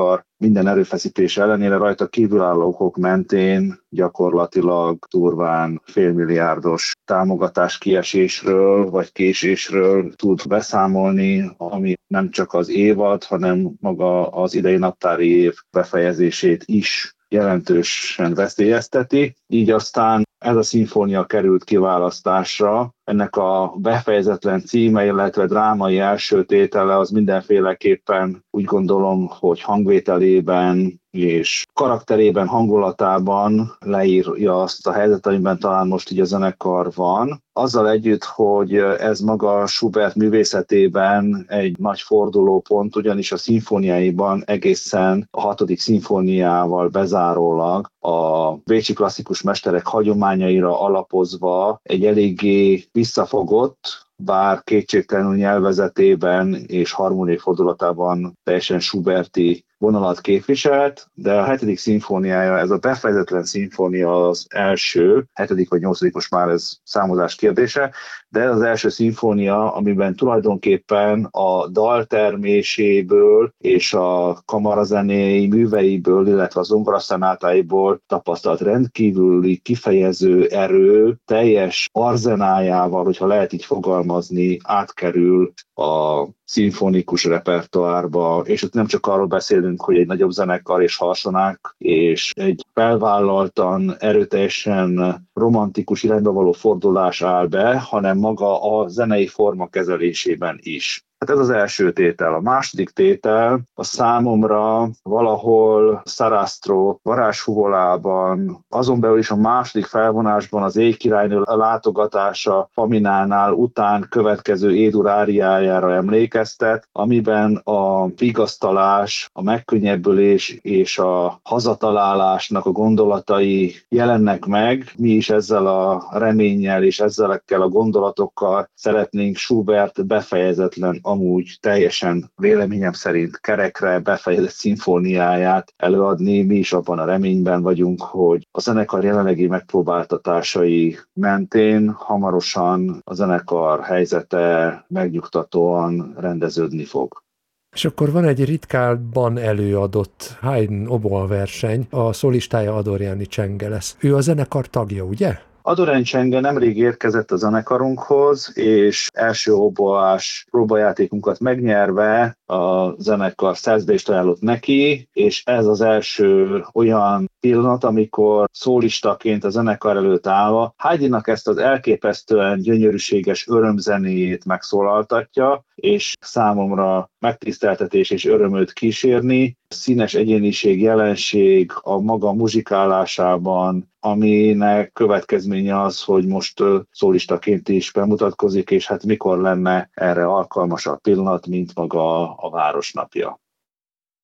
minden erőfeszítés ellenére rajta kívülálló okok mentén gyakorlatilag durván félmilliárdos támogatás kiesésről vagy késésről tud beszámolni, ami nem csak az évad, hanem maga az idei naptári év befejezését is jelentősen veszélyezteti. Így aztán ez a szimfónia került kiválasztásra. Ennek a befejezetlen címe, illetve drámai első tétele az mindenféleképpen úgy gondolom, hogy hangvételében és karakterében, hangulatában leírja azt a helyzetet, amiben talán most így a zenekar van. Azzal együtt, hogy ez maga Schubert művészetében egy nagy fordulópont, ugyanis a szimfóniáiban egészen a 6. szimfóniával bezárólag a bécsi klasszikus mesterek hagyományaira alapozva egy eléggé visszafogott, bár kétségtelenül nyelvezetében és harmóniai fordulatában teljesen Schuberti vonalat képviselt, de a 7. szimfóniája, ez a befejezetlen szimfónia az első, 7. vagy 8. most már ez számozás kérdése, de ez az első szimfónia, amiben tulajdonképpen a dalterméséből és a kamarazenéi műveiből, illetve az zongoraszonátáiból tapasztalt rendkívüli kifejező erő teljes arzenájával, hogyha lehet így fogalmazni, átkerül a szimfonikus repertoárba, és ott nem csak arról beszélünk, hogy egy nagyobb zenekar és harsonák, és egy felvállaltan, erőteljesen romantikus irányba való fordulás áll be, hanem maga a zenei forma kezelésében is. Hát ez az első tétel. A második tétel a számomra valahol Sarastro varázshuvolában, azon belül is a második felvonásban az Éjkirálynő látogatása Faminánál után következő Édur áriájára emlékeztet, amiben a vigasztalás, a megkönnyebbülés és a hazatalálásnak a gondolatai jelennek meg. Mi is ezzel a reménnyel és ezzelekkel a gondolatokkal szeretnénk Schubert befejezetlen, amúgy teljesen véleményem szerint kerekre befejezett szimfóniáját előadni. Mi is abban a reményben vagyunk, hogy a zenekar jelenlegi megpróbáltatásai mentén hamarosan a zenekar helyzete megnyugtatóan rendeződni fog. És akkor van egy ritkában előadott Haydn oboa verseny, a szólistája Adorjányi Csenge lesz. Ő a zenekar tagja, ugye? Adorjányi Csenge nemrég érkezett a zenekarunkhoz, és első oboás próbajátékunkat megnyerve a zenekar szerződést ajánlott neki, és ez az első olyan pillanat, amikor szólistaként a zenekar előtt állva Haydnnak ezt az elképesztően gyönyörűséges örömzenéjét megszólaltatja, és számomra megtiszteltetés és örömöt kísérni. Színes egyéniség, jelenség a maga muzsikálásában, aminek következménye az, hogy most szólistaként is bemutatkozik, és hát mikor lenne erre alkalmas a pillanat, mint maga a Városnapja.